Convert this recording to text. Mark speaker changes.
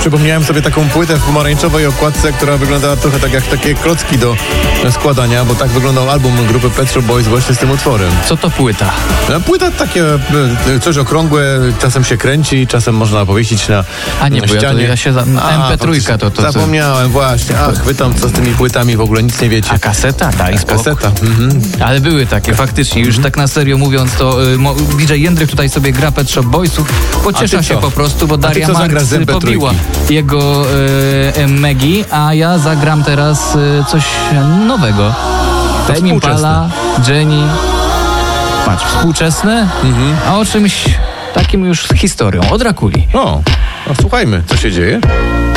Speaker 1: Przypomniałem sobie taką płytę w pomarańczowej okładce, która wyglądała trochę tak jak takie klocki do składania, bo tak wyglądał album grupy Pet Shop Boys właśnie z tym utworem.
Speaker 2: Co to płyta?
Speaker 1: Płyta takie coś okrągłe, czasem się kręci, czasem można powiesić na ścianie.
Speaker 2: MP3 to
Speaker 1: zapomniałem właśnie. Ach, wy tam co z tymi płytami w ogóle nic nie wiecie.
Speaker 2: A kaseta? Daj spokój.
Speaker 1: Kaseta.
Speaker 2: Ale były takie, faktycznie. Już tak na serio mówiąc, to DJ Jędryk tutaj sobie gra Pet Shop Boysów. Pociesza się po prostu, bo Daria Marks pobiła jego Maggie, a ja zagram teraz coś nowego. Tame Impala, Jenny. Patrz, współczesne, a o czymś takim już z historią, o Drakuli.
Speaker 1: O, słuchajmy, co się dzieje.